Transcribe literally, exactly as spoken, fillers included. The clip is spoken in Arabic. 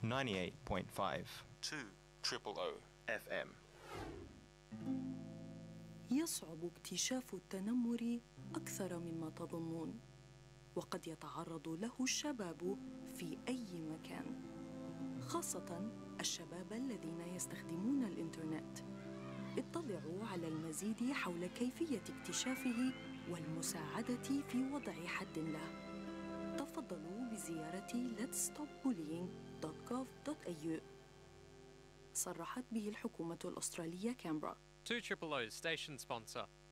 ninety-eight point five two triple O إف إم. يصعب اكتشاف التنمر أكثر مما تظنون، وقد يتعرض له الشباب في أي مكان، خاصة الشباب الذين يستخدمون الإنترنت. اطلعوا على المزيد حول كيفية اكتشافه والمساعدة في وضع حد له. تفضلوا بزيارة lets stop bullying dot gov dot a u. صرحت به الحكومة الأسترالية كامبرا. two triple O's station sponsor.